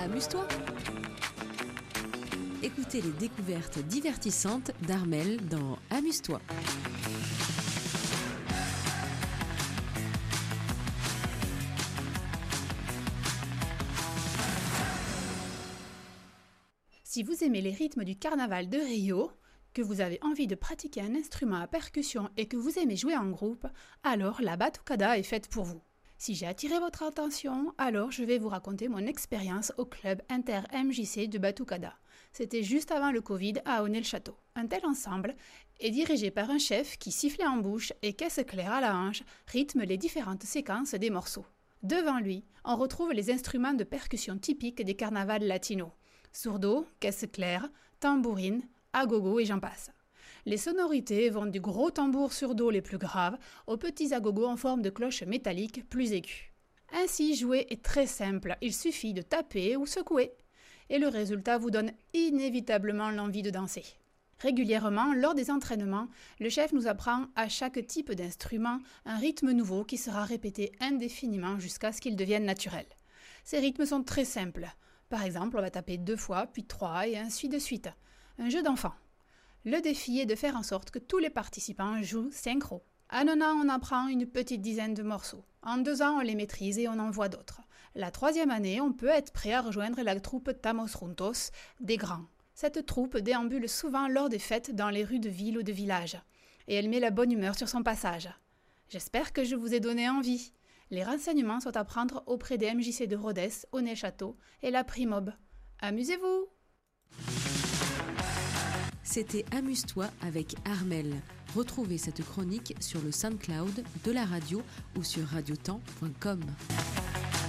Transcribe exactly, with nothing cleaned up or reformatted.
Amuse-toi. Écoutez les découvertes divertissantes d'Armelle dans Amuse-toi. Si vous aimez les rythmes du carnaval de Rio, que vous avez envie de pratiquer un instrument à percussion et que vous aimez jouer en groupe, alors la batucada est faite pour vous. Si j'ai attiré votre attention, alors je vais vous raconter mon expérience au club inter-M J C de batucada. C'était juste avant le Covid à Onet-le-Château. Un tel ensemble est dirigé par un chef qui, sifflet en bouche et caisse claire à la hanche, rythme les différentes séquences des morceaux. Devant lui, on retrouve les instruments de percussion typiques des carnavals latinos. Sourdo, caisse claire, tambourine, agogo et j'en passe. Les sonorités vont du gros tambour sur do les plus graves aux petits agogos en forme de cloche métallique plus aiguës. Ainsi, jouer est très simple, il suffit de taper ou secouer. Et le résultat vous donne inévitablement l'envie de danser. Régulièrement, lors des entraînements, le chef nous apprend à chaque type d'instrument un rythme nouveau qui sera répété indéfiniment jusqu'à ce qu'il devienne naturel. Ces rythmes sont très simples. Par exemple, on va taper deux fois, puis trois, et ainsi de suite. Un jeu d'enfant. Le défi est de faire en sorte que tous les participants jouent synchro. En un an, on apprend une petite dizaine de morceaux. En deux ans, on les maîtrise et on en voit d'autres. La troisième année, on peut être prêt à rejoindre la troupe Tamos Juntos des grands. Cette troupe déambule souvent lors des fêtes dans les rues de ville ou de village. Et elle met la bonne humeur sur son passage. J'espère que je vous ai donné envie. Les renseignements sont à prendre auprès des M J C de Rodez, Onet-le-Château et la Primob. Amusez-vous! C'était Amuse-toi avec Armelle. Retrouvez cette chronique sur le SoundCloud de la radio ou sur radiotemps point com.